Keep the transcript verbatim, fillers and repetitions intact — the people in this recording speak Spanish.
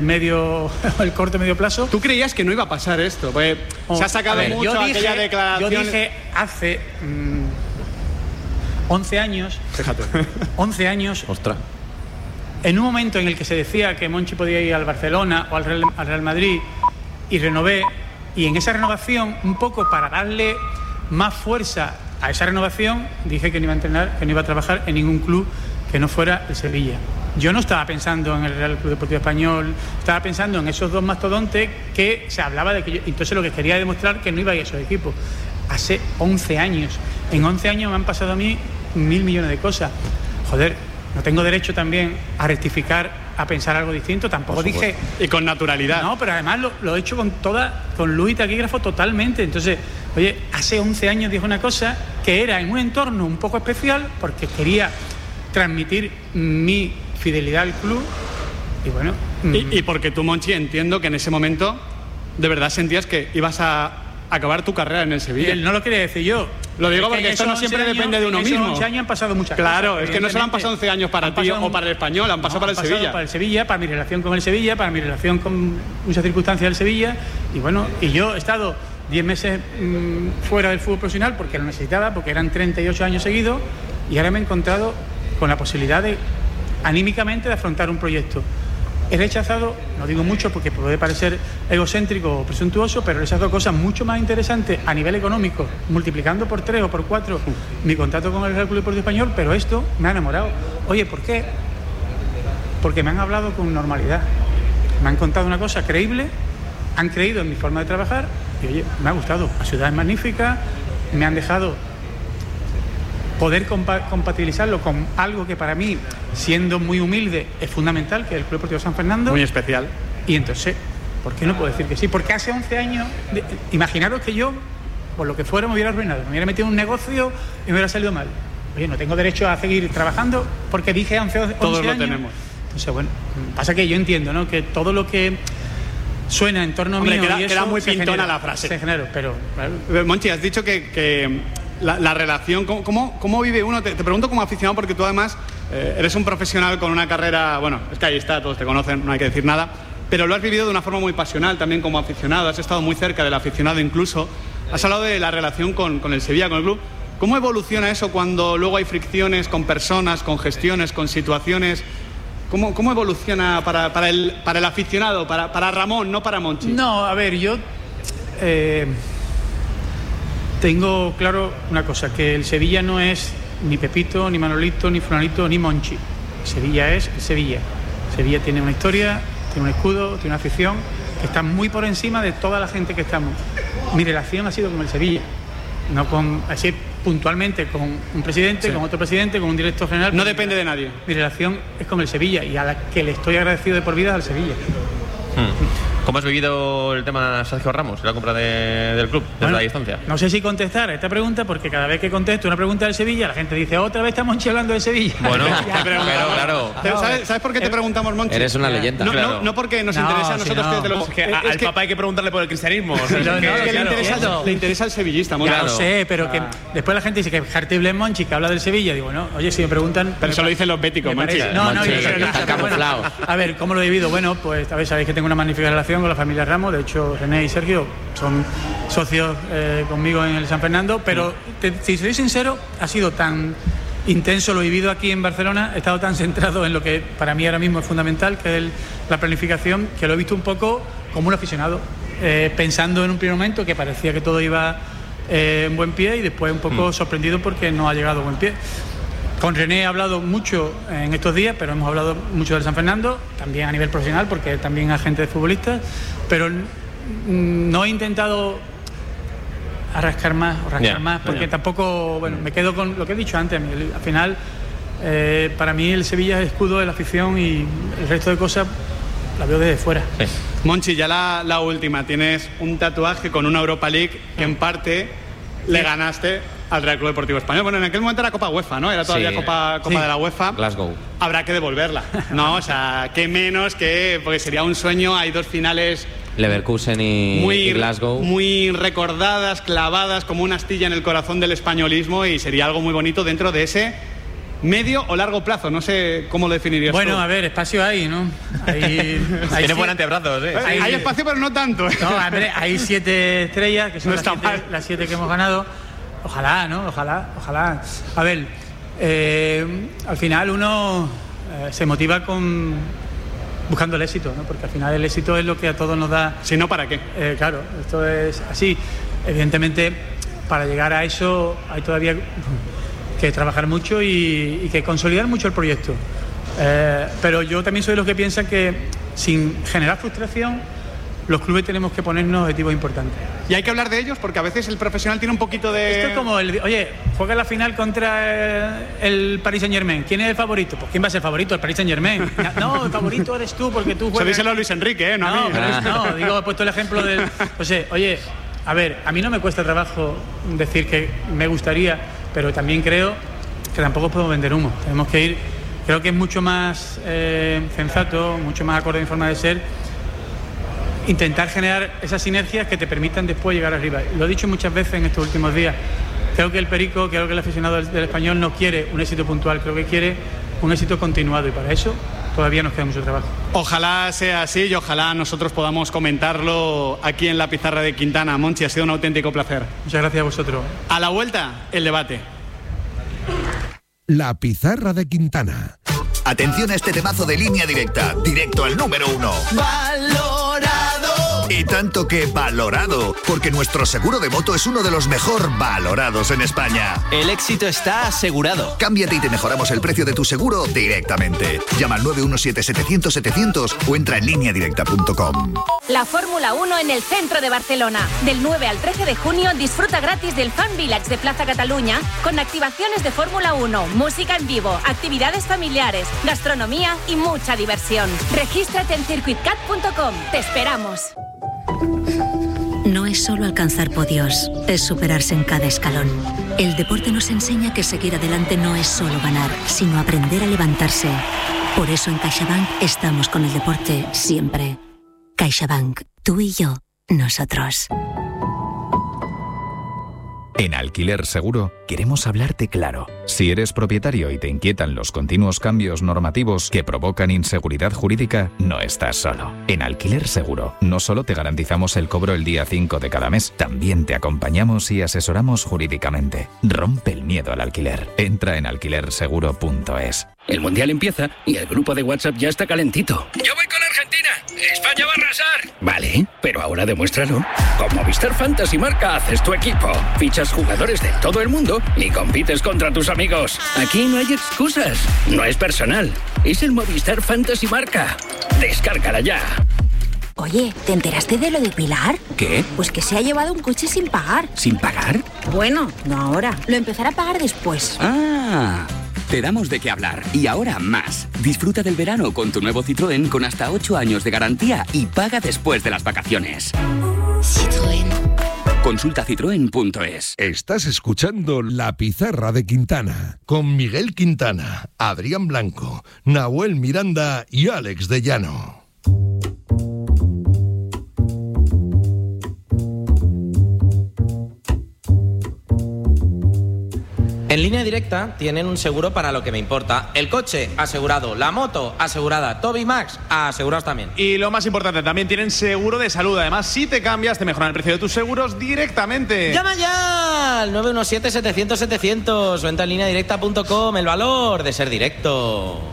medio el corto medio plazo. ¿Tú creías que no iba a pasar esto? Pues oh, se ha sacado ver, mucho yo aquella dije, declaración. Yo dije hace mmm, once años, fíjate, once años, ostras, en un momento en el que se decía que Monchi podía ir al Barcelona o al Real, al Real Madrid, y renové, y en esa renovación, un poco para darle más fuerza a esa renovación, dije que no iba a entrenar, que no iba a trabajar en ningún club que no fuera el Sevilla. Yo no estaba pensando en el Real Club Deportivo Español, estaba pensando en esos dos mastodontes que se hablaba de que yo, entonces lo que quería demostrar que no iba a ir a esos equipos. Hace once años, en once años me han pasado a mí mil millones de cosas. Joder, no tengo derecho también a rectificar, a pensar algo distinto, tampoco dije... Y con naturalidad. No, pero además lo, lo he hecho con toda, con luz y taquígrafo totalmente. Entonces, oye, hace once años dije una cosa que era en un entorno un poco especial porque quería transmitir mi fidelidad al club y bueno... Y, y porque tú, Monchi, entiendo que en ese momento de verdad sentías que ibas a acabar tu carrera en el Sevilla. No lo quería decir yo. Lo digo porque esto no siempre años, depende de uno en mismo. once años han pasado muchas claro, cosas. es que no solo han pasado once años para ti o para el Español, han pasado no, para el han Sevilla. Pasado para el Sevilla, para mi relación con el Sevilla, para mi relación con muchas circunstancias del Sevilla. Y bueno, y yo he estado diez meses mmm, fuera del fútbol profesional porque lo necesitaba, porque eran treinta y ocho años seguidos, y ahora me he encontrado con la posibilidad de, anímicamente, de afrontar un proyecto. He rechazado, no digo mucho porque puede parecer egocéntrico o presuntuoso, pero he rechazado cosas mucho más interesantes a nivel económico, multiplicando por tres o por cuatro mi contrato con el Real Club Deportivo Español, pero esto me ha enamorado. Oye, ¿por qué? Porque me han hablado con normalidad, me han contado una cosa creíble, han creído en mi forma de trabajar y oye, me ha gustado. La ciudad es magnífica, me han dejado poder compa- compatibilizarlo con algo que para mí, siendo muy humilde, es fundamental, que es el Club Deportivo San Fernando. Muy especial. Y entonces, ¿por qué no puedo decir que sí? Porque hace once años, de, imaginaros que yo, por lo que fuera, me hubiera arruinado, me hubiera metido en un negocio y me hubiera salido mal. Oye, no tengo derecho a seguir trabajando porque dije once, once Todos años. lo tenemos. Entonces, bueno, pasa que yo entiendo, ¿no?, que todo lo que suena en torno a mí... Queda, y eso queda muy se pintona genera, la frase. Se genera, pero... Claro. Monchi, has dicho que... que... La, la relación, ¿cómo, cómo, cómo vive uno? Te, te pregunto como aficionado porque tú además eh, eres un profesional con una carrera, bueno, es que ahí está, todos te conocen, no hay que decir nada, pero lo has vivido de una forma muy pasional también como aficionado, has estado muy cerca del aficionado incluso, has hablado de la relación con, con el Sevilla, con el club. ¿Cómo evoluciona eso cuando luego hay fricciones con personas, con gestiones, con situaciones? ¿Cómo, cómo evoluciona para, para, el, para el aficionado, para, para Ramón, no para Monchi? No, a ver, yo... Eh... Tengo claro una cosa, que el Sevilla no es ni Pepito, ni Manolito, ni Fulanito, ni Monchi. Sevilla es Sevilla. Sevilla tiene una historia, tiene un escudo, tiene una afición que está muy por encima de toda la gente que estamos. Mi relación ha sido con el Sevilla, no con, así puntualmente con un presidente, sí, con otro presidente, con un director general. No depende de nadie. Mi relación es con el Sevilla y a la que le estoy agradecido de por vida es al Sevilla. Hmm. ¿Cómo has vivido el tema Sergio Ramos, la compra de, del club, desde bueno, la distancia? No sé si contestar a esta pregunta, porque cada vez que contesto una pregunta del Sevilla, la gente dice, otra vez estamos hablando de Sevilla. Bueno, pero claro. ¿Sabes, ¿Sabes por qué te preguntamos, Monchi? Eres una leyenda, no, claro. no, no porque nos no, interesa a nosotros si no. que te lo... Es que es al que... Papa hay que preguntarle por el cristianismo. O sea, no, no, que, es que claro, le, interesa, claro. le interesa al sevillista, Monchi. Ya lo sé, pero ah. que después la gente dice que Jartible Monchi, que habla del Sevilla, digo, no, oye, si me preguntan... Pero eso lo dicen los béticos, Monchi. No, no, Monchi, yo, no, están camuflados. A ver, ¿cómo lo he vivido? Bueno, pues a ver, sabéis que tengo una magnífica relación con la familia Ramos, de hecho, René y Sergio son socios eh, conmigo en el San Fernando, pero te, si soy sincero, ha sido tan intenso lo vivido aquí en Barcelona, he estado tan centrado en lo que para mí ahora mismo es fundamental, que es el, la planificación, que lo he visto un poco como un aficionado, eh, pensando en un primer momento que parecía que todo iba eh, en buen pie y después un poco mm. sorprendido porque no ha llegado a buen pie. Con René he hablado mucho en estos días, pero hemos hablado mucho del San Fernando, también a nivel profesional, porque también hay gente de futbolistas, pero no he intentado arrascar más o rascar yeah, más, porque yeah. tampoco, bueno, me quedo con lo que he dicho antes. Al final, eh, para mí el Sevilla es escudo de la afición y el resto de cosas la veo desde fuera. Sí. Monchi, ya la, la última, tienes un tatuaje con una Europa League que en parte sí. le ganaste al Real Club Deportivo Español. Bueno, en aquel momento era Copa UEFA, ¿no? Era todavía sí. Copa, Copa sí. de la UEFA. Glasgow. Habrá que devolverla, ¿no? O sea, qué menos que... Porque sería un sueño, hay dos finales... Leverkusen y, muy, y Glasgow. Muy recordadas, clavadas, como una astilla en el corazón del españolismo, y sería algo muy bonito dentro de ese medio o largo plazo? No sé cómo lo definirías Bueno, tú. a ver, espacio hay, ¿no? Hay, hay Tiene si- buen antebrazos, ¿eh? Hay, hay espacio, pero no tanto. ¿eh? No, a ver, hay siete estrellas, que son No las, está siete, mal. las siete que hemos ganado. Ojalá, ¿no? Ojalá, ojalá. A ver, eh, al final uno eh, se motiva con buscando el éxito, ¿no? Porque al final el éxito es lo que a todos nos da. Si no, ¿para qué? Eh, claro, esto es así. Evidentemente, para llegar a eso hay todavía que trabajar mucho y, y que consolidar mucho el proyecto. Eh, pero yo también soy de los que piensan que sin generar frustración, los clubes tenemos que ponernos objetivos importantes. Y hay que hablar de ellos porque a veces el profesional tiene un poquito de... Esto es como el... Oye, juega la final contra el Paris Saint-Germain. ¿Quién es el favorito? Pues ¿quién va a ser el favorito? El Paris Saint-Germain. No, el favorito eres tú porque tú Se juegas... díselo a Luis Enrique, ¿eh? No, a No, mí. pero es- no, digo, he puesto el ejemplo del... O sea, oye, a ver, a mí no me cuesta trabajo decir que me gustaría, pero también creo que tampoco podemos vender humo. Tenemos que ir... Creo que es mucho más eh, sensato, mucho más acorde a mi forma de ser, intentar generar esas sinergias que te permitan después llegar arriba. Lo he dicho muchas veces en estos últimos días. Creo que el Perico, creo que el aficionado del, del Español no quiere un éxito puntual, creo que quiere un éxito continuado y para eso todavía nos queda mucho trabajo. Ojalá sea así y ojalá nosotros podamos comentarlo aquí en la pizarra de Quintana. Monchi, ha sido un auténtico placer. Muchas gracias a vosotros. A la vuelta, el debate. La pizarra de Quintana. Atención a este temazo de Línea Directa, directo al número uno. ¡Valorado! Y tanto que valorado, porque nuestro seguro de moto es uno de los mejor valorados en España. El éxito está asegurado. Cámbiate y te mejoramos el precio de tu seguro directamente. Llama al nueve uno siete setecientos setecientos o entra en línea directa punto com. La Fórmula uno en el centro de Barcelona. Del nueve al trece de junio disfruta gratis del Fan Village de Plaza Cataluña con activaciones de Fórmula uno, música en vivo, actividades familiares, gastronomía y mucha diversión. Regístrate en circuit cat punto com. Te esperamos. No es solo alcanzar podios, es superarse en cada escalón. El deporte nos enseña que seguir adelante no es solo ganar, sino aprender a levantarse. Por eso en CaixaBank estamos con el deporte siempre. CaixaBank, tú y yo, nosotros. En Alquiler Seguro queremos hablarte claro. Si eres propietario y te inquietan los continuos cambios normativos que provocan inseguridad jurídica, no estás solo. En Alquiler Seguro no solo te garantizamos el cobro el día cinco de cada mes, también te acompañamos y asesoramos jurídicamente. Rompe el miedo al alquiler. Entra en alquiler seguro punto es. El Mundial empieza y el grupo de WhatsApp ya está calentito. Yo voy con Argentina. España va a arrasar. Vale, pero ahora demuéstralo. Con Movistar Fantasy Marca haces tu equipo. Fichas jugadores de todo el mundo y compites contra tus amigos. Aquí no hay excusas. No es personal. Es el Movistar Fantasy Marca. Descárgala ya. Oye, ¿te enteraste de lo de Pilar? ¿Qué? Pues que se ha llevado un coche sin pagar. ¿Sin pagar? Bueno, no ahora. Lo empezará a pagar después. Ah, te damos de qué hablar. Y ahora más. Disfruta del verano con tu nuevo Citroën con hasta ocho años de garantía y paga después de las vacaciones. Citroën. Consulta citroen punto es. Estás escuchando La Pizarra de Quintana con Miguel Quintana, Adrián Blanco, Nahuel Miranda y Alex de Llano. En Línea Directa tienen un seguro para lo que me importa. El coche, asegurado. La moto, asegurada. Toby Max, asegurados también. Y lo más importante, también tienen seguro de salud. Además, si te cambias, te mejoran el precio de tus seguros directamente. ¡Llama ya! Al nueve uno siete setecientos setecientos o entra en línea directa punto com. El valor de ser directo.